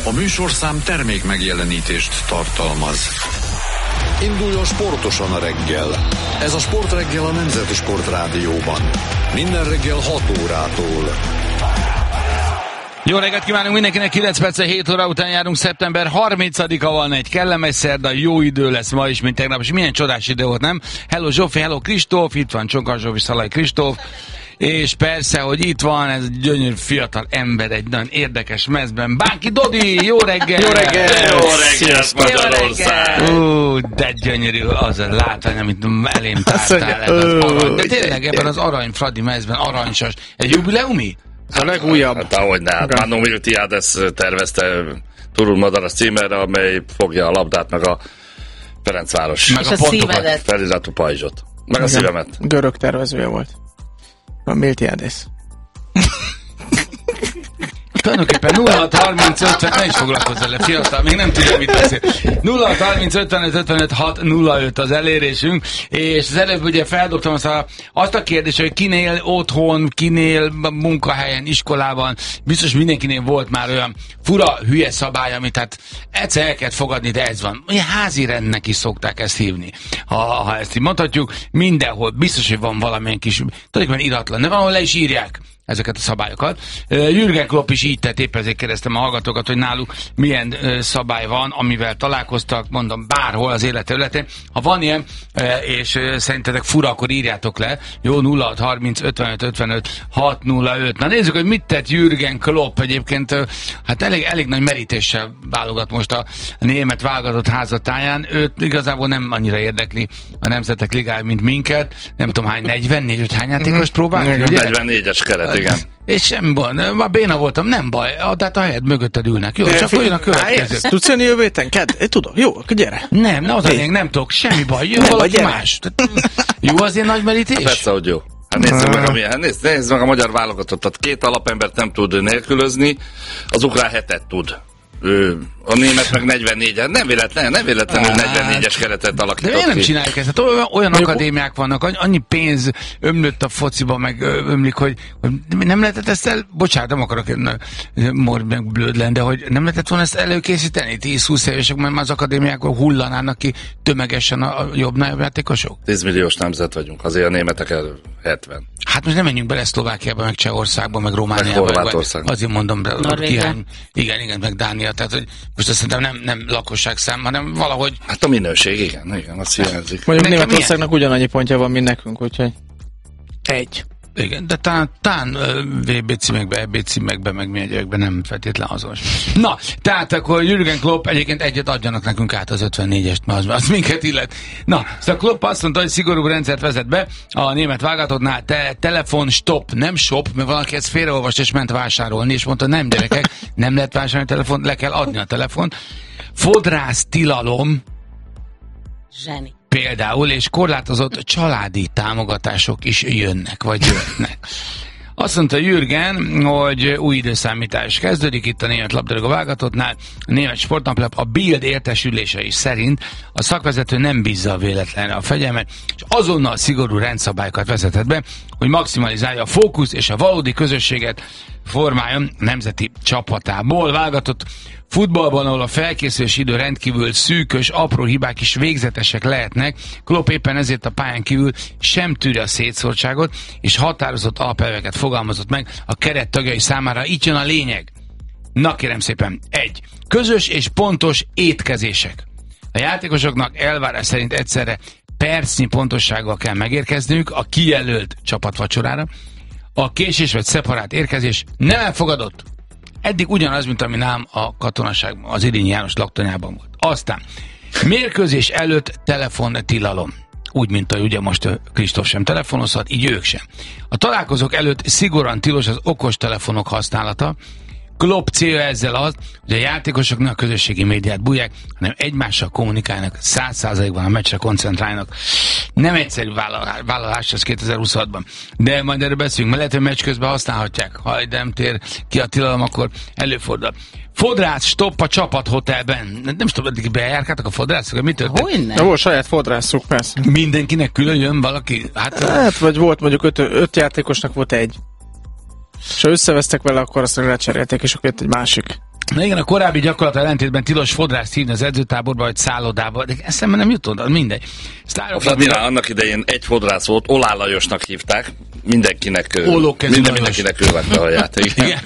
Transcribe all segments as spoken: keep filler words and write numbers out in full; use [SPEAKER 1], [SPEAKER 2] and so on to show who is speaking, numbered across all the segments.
[SPEAKER 1] A műsorszám termék megjelenítést tartalmaz. Induljon sportosan a reggel. Ez a Sportreggel a Nemzeti Sportrádióban. Minden reggel hat órától.
[SPEAKER 2] Jó reggelt kívánunk mindenkinek, kilenc perc hét óra után járunk, szeptember harmincadika van, egy kellemes szerda, jó idő lesz ma is, mint tegnap, és milyen csodás idő volt, nem? Hello Zsófi, hello Kristóf, itt van Csonka Zsófi, Szalai Kristóf, és persze, hogy itt van ez a gyönyörű fiatal ember egy nagyon érdekes mezben. Bánki Dodi, jó reggel!
[SPEAKER 3] Jó reggel!
[SPEAKER 4] Jó reggel, Magyarország!
[SPEAKER 2] Ú, de gyönyörű az a látvány, amit elém tártál, ez az arany. De tényleg ebben az arany Fradi mezben, aranysas. Egy jubileumi?
[SPEAKER 3] A legújabb.
[SPEAKER 4] Hát ahogyne, hát Manu Miltiades tervezte Turul Madaras címerre, amely fogja a labdát, meg a Ferencváros.
[SPEAKER 2] Meg
[SPEAKER 5] és
[SPEAKER 2] a,
[SPEAKER 5] a
[SPEAKER 2] pontokat.
[SPEAKER 5] szívedet.
[SPEAKER 4] Feliratú pajzsot. Meg a
[SPEAKER 3] Igen.
[SPEAKER 4] szívemet.
[SPEAKER 3] Görög tervezője volt. A Miltiades.
[SPEAKER 2] Tulajdonképpen nulla hat harminc ötven, ne is foglalkozz vele, fiatal, még nem tudja, mit beszél. nulla hat harminc ötvenöt ötvenöt hat nulla öt az elérésünk, és az előbb ugye feldobtam azt a, azt a kérdést, hogy kinél otthon, kinél munkahelyen, iskolában, biztos mindenkinél volt már olyan fura, hülye szabály, amit hát egyszer el kell fogadni, de ez van. Ugye házi rendnek is szokták ezt hívni, ha, ha ezt így mondhatjuk. Mindenhol biztos, hogy van valamilyen kis, tulajdonképpen iratlan, de valahol le is írják ezeket a szabályokat. Jürgen Klopp is így tett, épp ezért kérdeztem a hallgatókat, hogy náluk milyen szabály van, amivel találkoztak, mondom, bárhol az életterületén. Ha van ilyen, és szerintetek fura, akkor írjátok le. Jó, nulla hat harminc ötvenöt ötvenöt hat nulla öt. Na nézzük, hogy mit tett Jürgen Klopp. Egyébként hát elég, elég nagy merítéssel válogat most a német válogatott házatáján. Őt igazából nem annyira érdekli a Nemzetek Ligája, mint minket. Nem tudom hány, negyvennégy, hogy hány játékost próbál?
[SPEAKER 4] negyvennégyes keret. Igen.
[SPEAKER 2] És semmi baj, már béna voltam, nem baj, tehát a helyed mögötted ülnek. Jó, de csak jön a következő.
[SPEAKER 3] Tudsz jönni jövő héten? Kedd? Én tudom, jó, akkor gyere.
[SPEAKER 2] Nem, ne az a lényeg, nem tudok, semmi baj, jön
[SPEAKER 3] Nem,
[SPEAKER 2] valaki
[SPEAKER 3] gyere.
[SPEAKER 2] más. Jó az ilyen nagy merítés?
[SPEAKER 4] Persze, hogy jó. Hát nézzük meg, a, hát nézd, nézd meg a magyar válogatottat. Két alapembert nem tud nélkülözni, az ukrán hetet tud. Ő, a német meg negyvennégy, nem véletlen, nem véletlenül negyvennégyes keretet alakított.
[SPEAKER 2] De miért nem
[SPEAKER 4] ki.
[SPEAKER 2] csináljuk ezt? Hát olyan, olyan akadémiák vannak, annyi pénz ömlött a fociba, meg ömlik, hogy, hogy nem lehetett ezt el, bocsánat, nem akarok mord meg blöd lenni, de hogy nem lehetett volna ezt előkészíteni? tíz-húsz évesek, mert már az akadémiákon hullanának ki tömegesen a, a jobbnál jobb játékosok?
[SPEAKER 4] tíz milliós nemzet vagyunk, azért a németek el hetven.
[SPEAKER 2] Hát most nem menjünk bele Szlovákiába, meg Csehországba, meg Romániába.
[SPEAKER 4] Meg Horvátországba.
[SPEAKER 2] Azért mondom, de
[SPEAKER 5] Norvégia.
[SPEAKER 2] kihány, igen, igen, meg Dánia, tehát hogy most azt szerintem nem, nem lakosságszám, hanem valahogy.
[SPEAKER 4] Hát a minőség, igen, igen, azt hiányzik.
[SPEAKER 3] Mondjuk
[SPEAKER 2] Nekem
[SPEAKER 3] Németországnak ugyanannyi pontja van, mint nekünk, úgyhogy egy.
[SPEAKER 2] Igen, de talán, talán vé bé címekbe, é bé címekbe, meg mi egyekben nem feltétlen azonos. Na, tehát akkor Jürgen Klopp egyébként egyet adjanak nekünk át az ötvennégyest, mert az, az minket illet. Na, szóval Klopp azt mondta, hogy szigorú rendszert vezet be a német válogatottnál, te, telefon stop, nem shop, mert valaki ezt félreolvast és ment vásárolni, és mondta, nem gyerekek, nem lehet vásárolni a telefont, le kell adni a telefont. Fodrász tilalom,
[SPEAKER 5] Zseni.
[SPEAKER 2] például, és korlátozott családi támogatások is jönnek, vagy jöhetnek. Azt mondta Jürgen, hogy új időszámítás kezdődik itt a német labdarúgó válogatottnál. A német sportnaplap a Bild értesülései szerint a szakvezető nem bízza a véletlenre a fegyelmet, és azonnal szigorú rendszabályokat vezetett be, hogy maximalizálja a fókusz és a valódi közösséget formáljon nemzeti csapatából. Válogatott futballban, ahol a felkészülés idő rendkívül szűkös, apró hibák is végzetesek lehetnek, Klopp éppen ezért a pályán kívül sem tűri a szétszórtságot, és határozott alapelveket fogalmazott meg a keret tagjai számára. Így jön a lényeg. Na kérem szépen, egy. Közös és pontos étkezések. A játékosoknak elvárás szerint egyszerre percnyi pontossággal kell megérkezniük a kijelölt csapatvacsorára. A késés vagy szeparált érkezés nem elfogadott. Eddig ugyanaz, mint ami nálam a katonaságban, az Irényi János laktanyában volt. Aztán mérkőzés előtt telefontilalom. Úgy, mint ahogy ugye most Kristóf sem telefonozhat, így ők sem. A találkozók előtt szigorúan tilos az okos telefonok használata. Klopp célja ezzel az, hogy a játékosok ne a közösségi médiát bújják, hanem egymással kommunikálnak, száz százalékban a meccsre koncentrálnak. Nem egyszerű vállalás, vállalás ez kétezer-huszonhatban. De majd erről beszélünk, mert lehet, hogy meccs közben használhatják. Ha nem tér ki a tilalom, akkor előfordul. Fodrász stopp a csapathotelben. Nem tudom, eddig bejárkáltak a fodrászok, mi történt?
[SPEAKER 5] Hogyne?
[SPEAKER 3] De volt saját fodrászuk, persze.
[SPEAKER 2] Mindenkinek külön jön valaki? Hát,
[SPEAKER 3] Hát, vagy volt mondjuk öt, öt játékosnak volt egy. És ha összevesztek vele, akkor azt lecserélték, és akkor jött egy másik.
[SPEAKER 2] Na igen, a korábbi gyakorlat ellentétben tilos fodrászt hívni az edzőtáborba, vagy szállodába, de eszembe nem jutott, mindegy.
[SPEAKER 4] A Fradinál annak idején egy fodrász volt, Olá Lajosnak hívták, mindenkinek, minden, mindenkinek ő vette a játék.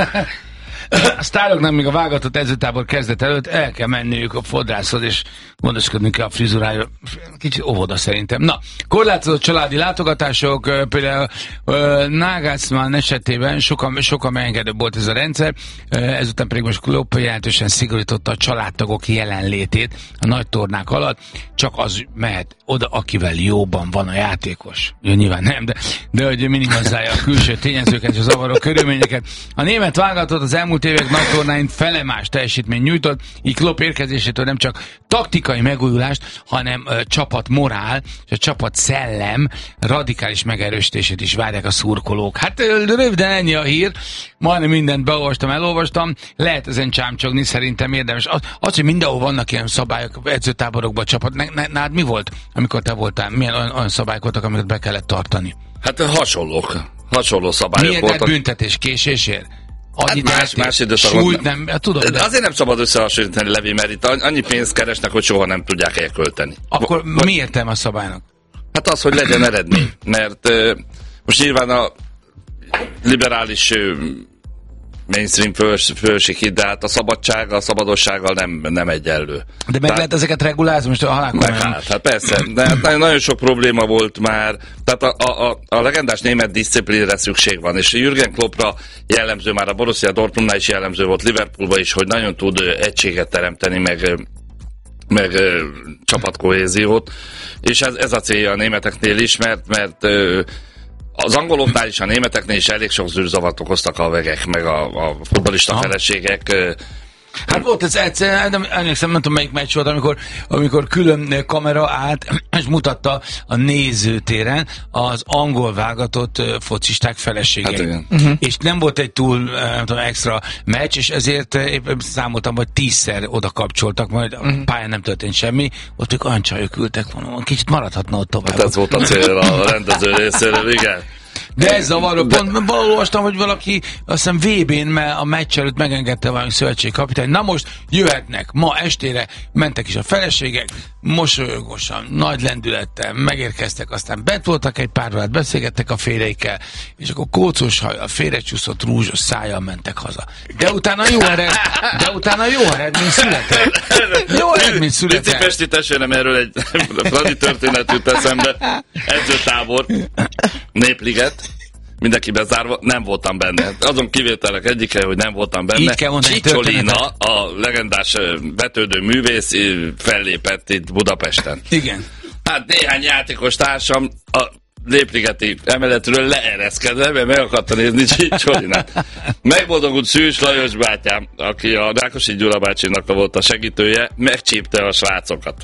[SPEAKER 2] A sztároknak még a válogatott edzőtábor kezdet előtt el kell menniük a fodrászhoz, és gondoskodni kell a frizurája. Kicsit óvoda szerintem. Na, korlátozott családi látogatások, például Nagelsmann esetében sokan, sokan megengedőbb volt ez a rendszer, ezután pedig most Klopp jelentősen szigorította a családtagok jelenlétét a nagy tornák alatt, csak az mehet oda, akivel jóban van a játékos. Jó, nyilván nem, de, de hogy minimalizálja a külső tényezőket és a zavaró körülményeket. A német válogatott az elmúlt évek nagy tornáin felemás teljesítmény nyújtott, így Klopp érkezésétől nem csak taktikai megújulást, hanem uh, csapat morál és a csapat szellem radikális megerősítését is várják a szurkolók. Hát röviden ennyi a hír, majdnem mindent beolvastam, elolvastam, lehet ezen csámcsogni, szerintem érdemes. Az, az hogy mindenhol vannak ilyen szabályok edzőtáborokban a csapat, nád mi volt, amikor te voltál? Milyen olyan, olyan szabályok voltak, amiket be kellett tartani?
[SPEAKER 4] Hát hasonlók, hasonló szabályok
[SPEAKER 2] miért
[SPEAKER 4] voltak.
[SPEAKER 2] Miért büntetés késésért?
[SPEAKER 4] Hát más, más időszakon.
[SPEAKER 2] Súlyt nem, tudom,
[SPEAKER 4] de azért nem szabad összehasonlítani, Levi, mert itt annyi pénzt keresnek, hogy soha nem tudják elkölteni.
[SPEAKER 2] Akkor v- mi értelme a szabálynak?
[SPEAKER 4] Hát az, hogy legyen eredmény. Mert uh, most nyilván a liberális uh, mainstream föls, fölsik, de hát a szabadság, a szabadossággal nem, nem egyenlő.
[SPEAKER 2] De meg
[SPEAKER 4] tehát,
[SPEAKER 2] lehet ezeket regulázni most a halálkor?
[SPEAKER 4] Hát, hát persze, de hát nagyon sok probléma volt már. Tehát a, a, a, a legendás német diszciplínre szükség van, és Jürgen Kloppra jellemző, már a Borussia Dortmundnál is jellemző volt, Liverpoolba is, hogy nagyon tud egységet teremteni, meg, meg csapatkohéziót, és ez, ez a célja a németeknél is, mert, mert az angoloknál is, a németeknél is elég sok zűrzavart okoztak a vegek, meg a, a futballista ha. feleségek.
[SPEAKER 2] Hát volt ez egyszer, nem emlékszem, nem tudom melyik meccs volt, amikor, amikor külön kamera állt, és mutatta a nézőtéren az angol válogatott focisták feleségeit. Hát igen. Uh-huh. És nem volt egy túl, nem tudom, extra meccs, és ezért éppen számoltam, hogy tízszer oda kapcsoltak, majd uh-huh. a pályán nem történt semmi, ott ők olyan csajok ültek, mondom, kicsit maradhatna ott tovább.
[SPEAKER 4] Hát ez volt a cél a rendező részéről, igen.
[SPEAKER 2] De ez zavaró. Pont valahol olvastam, hogy valaki azt hiszem vé bén, mert a meccs előtt megengedte valami szövetségkapitány. Na most jöhetnek, ma estére mentek is a feleségek, mosolyogosan, nagy lendülettel megérkeztek, aztán bent voltak egy pár órát, beszélgettek a férjeikkel, és akkor kócos hajjal, félrecsúszott rúzsos szájjal mentek haza. De utána jó eredmény, de utána jó eredmény született. Jó eredmény született.
[SPEAKER 4] Pici pesti testvérem, erről egy Fradi történet jut eszembe. Edzőtábor, Népliget, mindenki bezárva, nem voltam benne. Azon kivételek egyike, hogy nem voltam benne. Cicciolina, a legendás vetődő művész fellépett itt Budapesten.
[SPEAKER 2] Igen.
[SPEAKER 4] Hát néhány játékos társam a Népligeti emeletről leereszkedve, mert meg akarta nézni Cicciolinát. Megboldogult Szűcs Lajos bátyám, aki a Rákosi Gyula bácsinak volt a segítője, megcsípte a srácokat.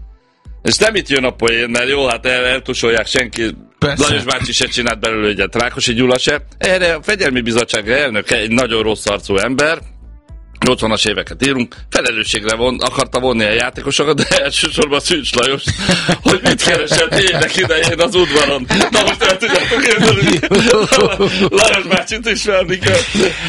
[SPEAKER 4] És nem itt jön a poén, mert jó, hát el, eltusolják, senki, persze. Lajos bácsi se csinált belőle egyet, Rákosi Gyula se. Erre a Fegyelmi Bizottság elnöke, egy nagyon rossz arcú ember, nyolcvanas éveket írunk, felelősségre von, akarta vonni a játékosokat, de elsősorban Szűcs Lajos, hogy mit keresett évek idején az udvaron. Na most el tudjátok érteni, Lajos bácsit is felni kell.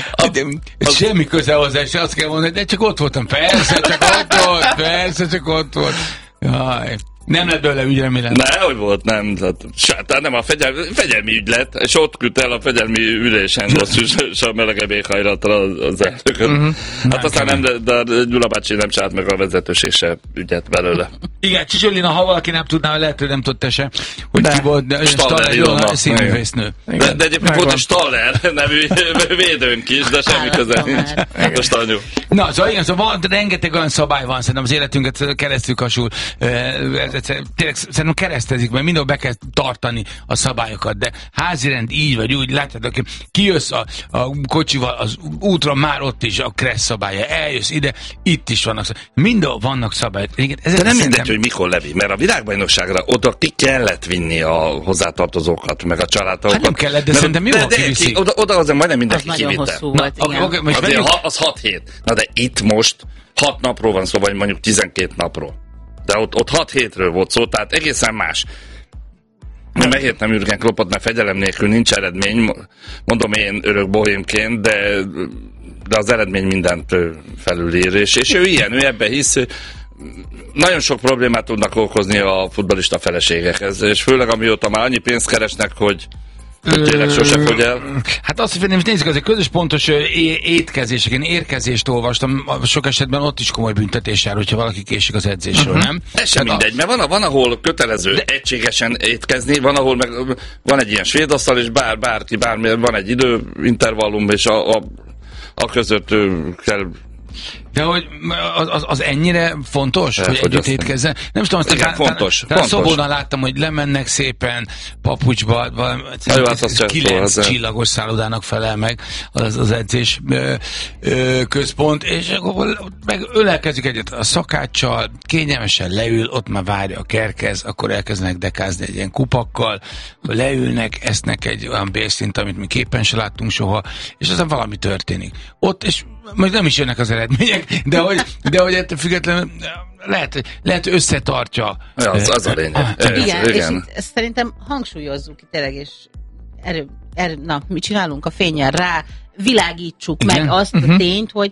[SPEAKER 2] Az... Semmi köze hozzá, és azt kell mondani, de csak ott voltam. Persze, csak ott volt, persze, csak ott volt. Jaj. Nem lett belőle ügy, remélem.
[SPEAKER 4] Ne, hogy volt, nem. Tehát nem a fegyelmi, fegyelmi ügylet, és ott küldte el a fegyelmi ülésen és a melegebb éghajlatra az elnököt. Uh-huh. Hát aztán nem, de, de Gyula bácsi nem csinált meg a vezetőség se ügyet belőle.
[SPEAKER 2] Igen, Cicciolina, ha valaki nem tudná, lehet, hogy nem tudta se, hogy de. Ki volt, de
[SPEAKER 4] Staller,
[SPEAKER 2] Staller színművésznő.
[SPEAKER 4] De, de egyébként volt a Staller nevű védőnk is, de semmi köze nincs. Most anyu.
[SPEAKER 2] Na, szóval igen, szóval van, rengeteg olyan szabály van, szerintem az életünket keresztül kasul. Tényleg szerintem keresztezik, mert mindenhol be kell tartani a szabályokat, de házirend így vagy úgy, látjátok, kijössz a, a kocsival az útra, már ott is a kressz szabálya, eljössz ide, itt is vannak szabályok, mindenhol vannak szabályok. De
[SPEAKER 4] nem mindegy, szerintem... hogy mikor, Levi, mert a világbajnokságra oda ki kellett vinni a hozzátartozókat, meg a családtagokat.
[SPEAKER 2] Hát nem kellett, de, de szerintem jó, de, de ki,
[SPEAKER 4] oda, oda azért majdnem mindenki
[SPEAKER 5] az
[SPEAKER 4] kivitte.
[SPEAKER 5] Volt,
[SPEAKER 2] Na, okay, most
[SPEAKER 4] azért ha, az hat hét. Na de itt most hat napról van szó, vagy mondjuk tizenkét napról. De ott, ott hat hétről volt szó, tehát egészen más. Én megértem Jürgen Kloppot, mert fegyelem nélkül nincs eredmény, mondom én örök bohémként, de de az eredmény mindent felülír, és, és ő ilyen, ő ebben hisz. Nagyon sok problémát tudnak okozni a futballista feleségekhez, és főleg amióta már annyi pénzt keresnek, hogy hogy tényleg sose fogy el.
[SPEAKER 2] Hát azt, hogy nézzük, azért közös pontos é- étkezések, én érkezést olvastam, sok esetben ott is komoly büntetés jár, hogyha valaki késik az edzésről, uh-huh. nem?
[SPEAKER 4] Ez sem mindegy, mert van, van, ahol kötelező de... egységesen étkezni, van, ahol meg van egy ilyen svéd asztal, és bár, bárki, bármi, van egy időintervallum, és a, a, a között kell.
[SPEAKER 2] De hogy az, az, az ennyire fontos, el, hogy együtt étkezzen? Nem tudom, azt
[SPEAKER 4] igen, fontos.
[SPEAKER 2] Tehát Szobónan láttam, hogy lemennek szépen papucsba, valami kilenc csillagos szállodának felel meg az, az edzés ö, ö, központ, és akkor meg ölelkezik egyet a szakáccsal, kényelmesen leül, ott már várja a kerkez, akkor elkezdenek dekázni egy ilyen kupakkal, leülnek, esznek egy olyan bérszint, amit mi képen se láttunk soha, és aztán valami történik. Ott, és most nem is jönnek az eredmények, de hogy, de hogy ettől függetlenül lehet, lehet összetartja.
[SPEAKER 4] Ja, az, az a lényeg.
[SPEAKER 5] Igen, igen, és itt, ezt szerintem hangsúlyozzuk itt tényleg, és erő, erő, na, mit csinálunk a fényen rá, világítsuk igen. meg azt uh-huh. a tényt, hogy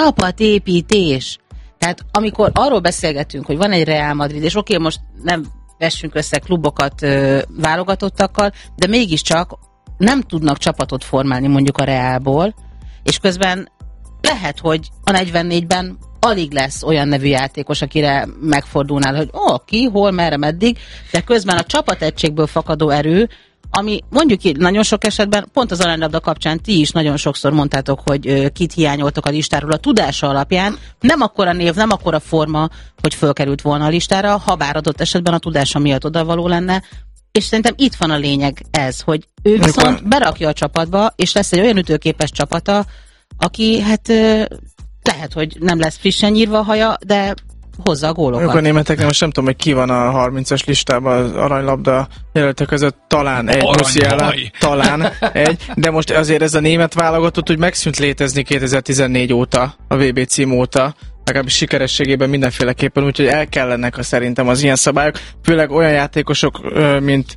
[SPEAKER 5] csapatépítés. Tehát amikor arról beszélgetünk, hogy van egy Real Madrid, és oké, okay, most nem vessünk össze klubokat ö, válogatottakkal, de mégiscsak nem tudnak csapatot formálni mondjuk a Realból, és közben lehet, hogy a negyvennégyben alig lesz olyan nevű játékos, akire megfordulnál, hogy ó, oh, ki, hol, merre, meddig, de közben a csapategységből fakadó erő, ami mondjuk így nagyon sok esetben, pont az aranylabda kapcsán ti is nagyon sokszor mondtátok, hogy ö, kit hiányoltok a listáról a tudása alapján, nem akkora név, nem akkora forma, hogy fölkerült volna a listára, ha bár adott esetben a tudása miatt odavaló lenne, és szerintem itt van a lényeg ez, hogy ő viszont berakja a csapatba, és lesz egy olyan ütőképes csapata, aki hát lehet, hogy nem lesz frissen nyírva a haja, de hozza a gólokat.
[SPEAKER 3] Amikor a németeknél most nem tudom, hogy ki van a harmincas listában az aranylabda jelöltek között, talán egy, Musiala, talán egy, de most azért ez a német válogatott úgy megszűnt létezni kétezer-tizennégy óta, a vé bé cím óta, legalábbis sikerességében mindenféleképpen, úgyhogy el kellenek a, szerintem az ilyen szabályok, főleg olyan játékosok, mint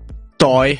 [SPEAKER 3] Taj,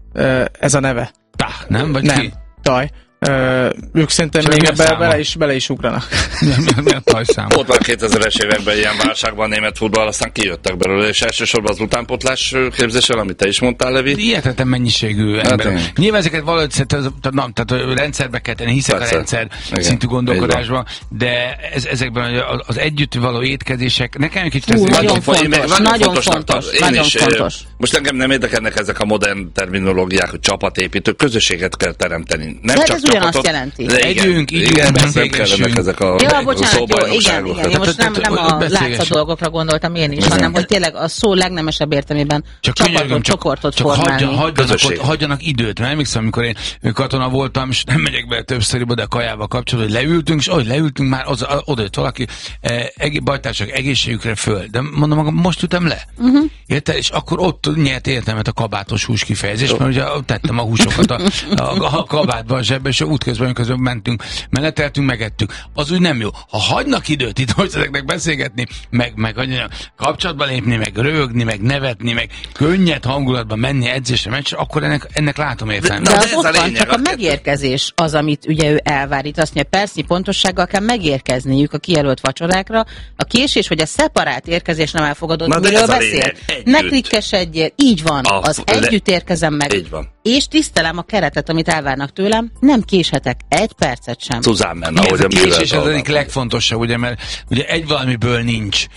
[SPEAKER 3] ez a neve.
[SPEAKER 2] Tá, nem? Vagy
[SPEAKER 3] nem,
[SPEAKER 2] ki?
[SPEAKER 3] Taj. Uh, ők szerintem
[SPEAKER 2] csak
[SPEAKER 3] még ebbe bele is, bele is ugranak.
[SPEAKER 2] Mi a tajszám?
[SPEAKER 4] Ott van kétezres években ilyen válságban a német futball, aztán kijöttek belőle, és elsősorban az utánpótlás képzéssel, amit te is mondtál, Levi.
[SPEAKER 2] Hihetetlen mennyiségű hát ember. Én. Nyilván ezeket valahogy tehát, tehát rendszerbe kell tenni, hiszek persze. A rendszer igen. szintű gondolkodásban, de ez, ezekben az együtt való étkezések, nekem egy kicsit...
[SPEAKER 5] Hú, ez nagyon fontos, nagyon, nagyon fontos,
[SPEAKER 4] én
[SPEAKER 5] nagyon
[SPEAKER 4] is,
[SPEAKER 5] fontos.
[SPEAKER 4] Most engem nem érdekelnek ezek a modern terminológiák, hogy csapatépítő, közösséget kell teremteni. Nem
[SPEAKER 5] de
[SPEAKER 4] csak
[SPEAKER 5] ez ugyanazt jelenti.
[SPEAKER 2] Együnk,
[SPEAKER 4] igen, beszélgessünk. Ezek a
[SPEAKER 5] ja, bocsánat, jó, igen, igen. Én most nem, nem a látszat dolgokra gondoltam én is, hanem hogy tényleg a szó legnemesebb értelmében csapatot, csoportot formálni.
[SPEAKER 2] Csak hagyjanak, hagyjanak időt, mert emlékszem, amikor én katona voltam, és nem megyek be többször, de a kajával kapcsolatban, hogy leültünk, és ahogy leültünk, már az, oda jött valaki, eh, bajtársak egészségükre föl. De mondom magam, most ütem le. Uh-huh. Érte? És akkor ott nyert értelmet a kabátos hús kifejezés, mert ugye tettem a húsokat a, a, a kabátba a zsebbe, és útközben, közben mentünk, meneteltünk, megettük. Az úgy nem jó. Ha hagynak időt itt, hogy ezeknek beszélgetni, meg, meg kapcsolatba lépni, meg röhögni, meg nevetni, meg könnyed hangulatban menni edzésre, meccsre, akkor ennek, ennek látom értelmet.
[SPEAKER 5] De, de az ott van, csak a megérkezés az, amit ugye ő elvár. Itt azt mondja, percnyi pontossággal kell megérkezniük a kijelölt vacsorákra. A késés, hogy a szeparát érkezés nem elfogadott, na, miről beszél? Ne klikkesedjél, így van, a, az le... együtt érkezem meg.
[SPEAKER 4] Így van.
[SPEAKER 5] És tisztelem a keretet, amit elvárnak tőlem, nem késhetek egy percet sem.
[SPEAKER 4] Szuzán menne, ahogy
[SPEAKER 2] a késés az egyik legfontosabb, ugye, mert ugye egy valamiből nincs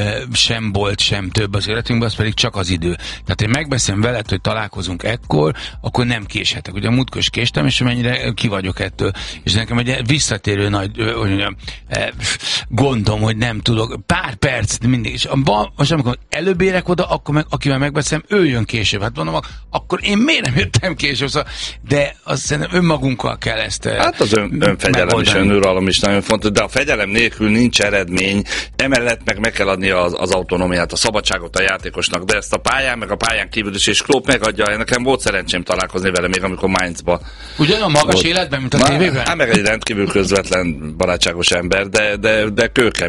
[SPEAKER 2] sem volt, sem több az életünkben, az pedig csak az idő. Tehát én megbeszélem veled, hogy találkozunk ekkor, akkor nem késhetek. Ugye múltkor is késtem, és mennyire ki vagyok ettől. És nekem egy visszatérő nagy hogy mondjam, gondom, hogy nem tudok. Pár perc mindig. És most amikor előbb érek oda, akkor meg, akivel megbeszélem, ő jön később. Hát mondom, akkor én miért nem jöttem később? Szóval, de azt szerintem önmagunkkal kell ezt
[SPEAKER 4] hát az ön, önfegyelem és önuralom is nagyon fontos, de a fegyelem nélkül nincs eredmény. Emellett meg meg kell adni az, az autonómiát, a szabadságot a játékosnak, de ezt a pályán, meg a pályán kívül is, és Klopp megadja. Nekem volt szerencsém találkozni vele még, amikor Mainzba.
[SPEAKER 2] Ugyan magas volt. Életben, mint a tévében?
[SPEAKER 4] Hát meg egy rendkívül közvetlen, barátságos ember, de, de, de kőkemény.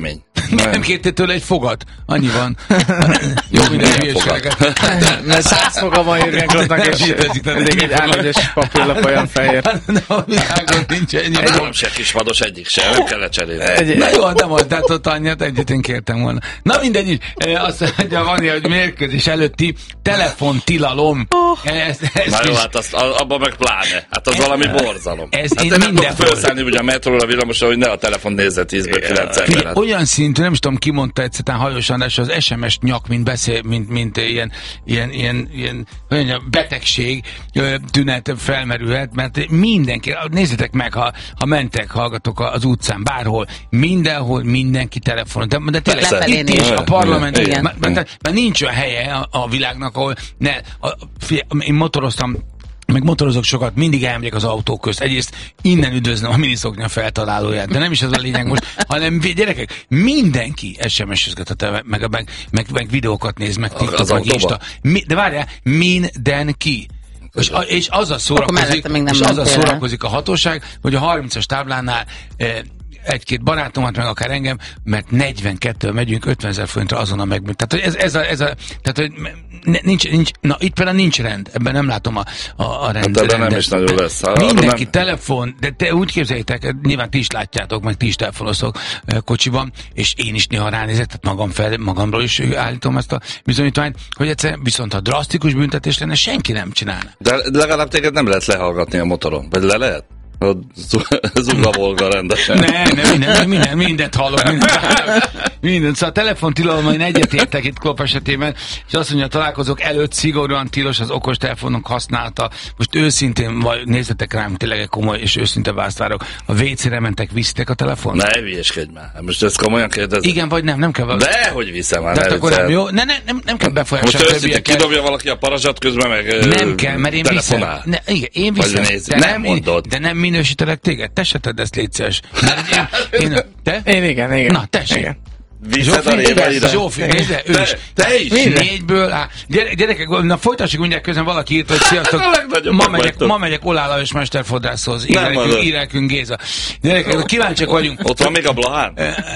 [SPEAKER 2] Nem kértél tőle egy fogat. Annyi van. Jó, minden hülyeségeket.
[SPEAKER 3] Mert száz foga van Jürgen Kloppnak, és mindig egy árnyegyes papírlap olyan fehér.
[SPEAKER 2] A világon nincs ennyi.
[SPEAKER 4] Nem se kisvados egyik se, nem kell lecserélni.
[SPEAKER 2] Na jó, nem az, de hát ott annyit egyet én kértem volna. Na mindegy, azt mondja Vanja, hogy mérkőzés előtti telefontilalom. Ez, ez
[SPEAKER 4] Na jó,
[SPEAKER 2] is,
[SPEAKER 4] hát azt, abban meg pláne. Hát az ez, valami borzalom.
[SPEAKER 2] Ez
[SPEAKER 4] hát
[SPEAKER 2] én
[SPEAKER 4] én nem tudok
[SPEAKER 2] mindenhol.
[SPEAKER 4] felszállni ugye a metróra, a villamosra, hogy ne a telefon nézze tízből kilenc emberet.
[SPEAKER 2] Olyan szintű, nem is tudom, ki mondta egyszer Hajós András, az es em es nyak, mint beszél, mint, mint ilyen, ilyen, ilyen, ilyen olyan betegség tünet felmerülhet, mert mindenki, nézzétek meg, ha, ha mentek, hallgatok az utcán, bárhol, mindenhol mindenki telefonon. De, de tényleg itt is, a parlament, mert, mert, mert nincs olyan helye a, a világnak, ahol ne, a, én motoroztam, meg motorozok sokat, mindig elmegyek az autók közt. Egyrészt innen üdvözlöm a miniszoknya feltalálóját, de nem is ez a lényeg most, hanem gyerekek, mindenki es em es-ezget, meg, meg, meg, meg videókat néz, meg TikTok, meg Insta. Mi, de várjál, mindenki. És, és azzal szórakozik, és azzal szórakozik a hatóság, hogy a harmincas táblánál eh, egy-két barátomat, meg akár engem, mert negyvenkettől megyünk, ötvenezer forintra azonnal megbűnt. Tehát, hogy ez, ez, a, ez a, tehát, hogy nincs, nincs, na itt például nincs rend, ebben nem látom a, a, a rend,
[SPEAKER 4] hát rendet. Nem is nagyon lesz.
[SPEAKER 2] Mindenki nem... telefon, de te úgy képzeljétek, nyilván ti is látjátok, meg ti is telefonoztok kocsiban, és én is néha ránézek, tehát magam fel, magamról is állítom ezt a bizonyítványt, hogy egyszer viszont ha drasztikus büntetés lenne, senki nem csinálna.
[SPEAKER 4] De legalább téged nem lehet lehallgatni a motoron, vagy le lehet? Zuga Volga rendesen.
[SPEAKER 2] Ne, ne, minden, minden, mindent hallok, mindent, mindent. Szóval a telefontilalommal én egyetértek itt Klopp esetében, és azt mondja, a találkozók előtt szigorúan tilos az okostelefonok használata. Most őszintén, vagy nézzetek rám, tényleg egy komoly és őszinte választ várok. A vé cére mentek, visztek a telefon?
[SPEAKER 4] Ne, hülyeskedj már. Most ezt komolyan kérdezem.
[SPEAKER 2] Igen, vagy nem, nem kell.
[SPEAKER 4] De, hogy viszem már.
[SPEAKER 2] De akkor nem, jó? Ne, ne, nem, nem kell befolyásolni.
[SPEAKER 4] Most őszintén kidobja valaki a parazsat közben, meg
[SPEAKER 2] nem kell, mert én viszem. Ne, igen, én viszem.
[SPEAKER 4] De nem mondod.
[SPEAKER 2] De nem minősítelek téged? Te se tedd ezt, légy szíves. Én, én, te?
[SPEAKER 3] Én igen, igen.
[SPEAKER 2] Na, tessék. Igen.
[SPEAKER 4] Viszed a réveire.
[SPEAKER 2] Zsófi, nézze, ő is.
[SPEAKER 4] Te is.
[SPEAKER 2] Négyből, á, gyere, gyerekek, na folytassuk mindjárt közben valaki írt, hogy sziasztok, ma megyek, ma megyek Oláh Lajos mesterfodrászhoz, írelkünk Géza. Gyerekek, kíváncsiak vagyunk.
[SPEAKER 4] Ott van még a Blahán?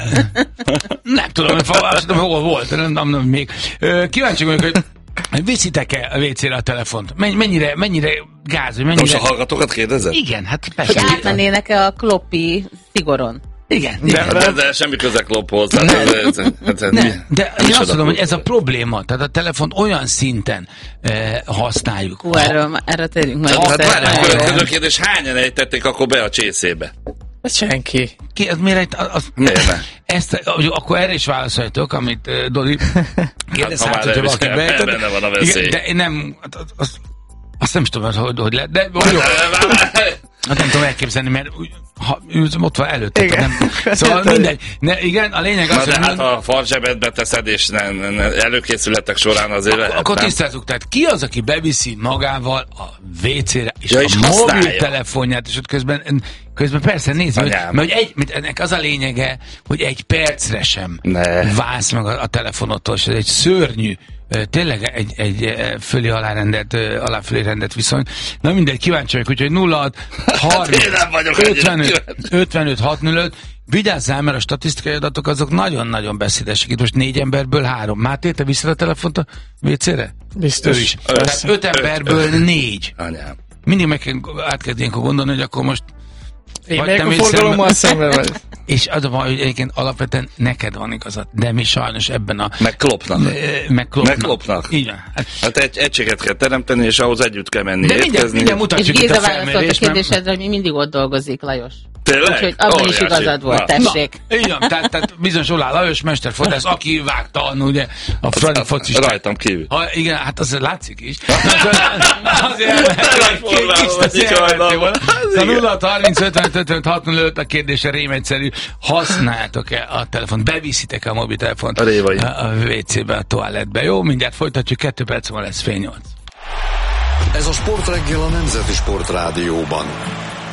[SPEAKER 2] Nem tudom, hol volt, nem tudom még. Kíváncsiak vagyunk, hogy viszitek-e a vé cére a telefont? Mennyire, mennyire gáz, hogy mennyire...
[SPEAKER 4] Most a hallgatókat kérdezed?
[SPEAKER 2] Igen, hát persze.
[SPEAKER 5] Hogy átmennének-e a kloppi szigoron?
[SPEAKER 2] Igen.
[SPEAKER 4] De, de, de semmi köze Klopphoz.
[SPEAKER 2] De, de, de én azt mondom, hogy ez a probléma, tehát a telefont olyan szinten eh, használjuk.
[SPEAKER 5] Hú, erről, erről térjünk majd.
[SPEAKER 4] Hát várjunk, a kérdés, hányan ejtették akkor be a csészébe?
[SPEAKER 3] Ez senki.
[SPEAKER 2] Ki, az miért? Az,
[SPEAKER 4] miért ne?
[SPEAKER 2] Ezt, akkor erre is válaszoljatok, amit uh, Doli kérdez, hát, hogyha valaki beejtett.
[SPEAKER 4] Benne van a veszély.
[SPEAKER 2] De én nem, azt, azt nem is tudom, hogy, hogy lehet, de jó. Hát nem tudom elképzelni, mert ha, ott van előtt. Nem, szóval mindegy. Ne, igen, a lényeg az,
[SPEAKER 4] na, de
[SPEAKER 2] hogy...
[SPEAKER 4] hát ha a farzsebedbe teszed, és ne, ne, előkészületek során azért lehet.
[SPEAKER 2] Akkor tisztázzuk, tehát ki az, aki beviszi magával a vé cére, és
[SPEAKER 4] ja,
[SPEAKER 2] a
[SPEAKER 4] és
[SPEAKER 2] mobiltelefonját, és ott közben, közben persze nézd, hogy, mert egy, ennek az a lényege, hogy egy percre sem ne. válsz meg a, a telefonottól, és ez egy szörnyű, tényleg egy, egy fölé alárendelt, alá fölé rendelt viszony. Na mindegy, kíváncsi vagyok, úgyhogy nulla hat harminc ötvenöt hatvanöt. Vigyázzál, mert a statisztikai adatok azok nagyon-nagyon beszédesek. Itt most négy emberből három. Máté, te viszed a telefont a vé cére?
[SPEAKER 3] Biztos.
[SPEAKER 2] Ő is. Tehát öt emberből négy.
[SPEAKER 4] Anyám.
[SPEAKER 2] Mindig meg kell átkezdjénk gondolni, hogy akkor most
[SPEAKER 3] én melyik a forgalommal szemben vagy.
[SPEAKER 2] És az a baj, hogy egyébként alapvetően neked van igazad, de mi sajnos ebben a...
[SPEAKER 4] Meg Kloppnak.
[SPEAKER 2] Meg Kloppnak.
[SPEAKER 4] Meg Kloppnak.
[SPEAKER 2] Így van. Hát,
[SPEAKER 4] hát egy egységet kell teremteni, és ahhoz együtt kell menni.
[SPEAKER 2] De mindjárt, mindjárt mutatjuk
[SPEAKER 5] itt a
[SPEAKER 2] felmérést. És Géza
[SPEAKER 5] válaszolt a kérdésedre, hogy mi mindig ott dolgozik, Lajos.
[SPEAKER 4] Tényleg?
[SPEAKER 5] Úgyhogy abban is igazad volt, tessék.
[SPEAKER 2] Na, így van, tehát, tehát bizonyos Oláh Lajos mesterfodrász, aki vágta annó, ugye, a Fradi focista.
[SPEAKER 4] Rajtam kívül.
[SPEAKER 2] Ha, igen, hát az látszik is. Azért nulla hat harminc ötvenöt ötvenöt hatvanöt a kérdése rém egyszerű. Használjátok-e a telefont? Beviszitek-e a mobiltelefont a, a vé cébe, a toalettbe? Jó, mindjárt folytatjuk, kettő perc van lesz fél nyolc.
[SPEAKER 1] Ez a Sportreggel a Nemzeti Sport Rádióban.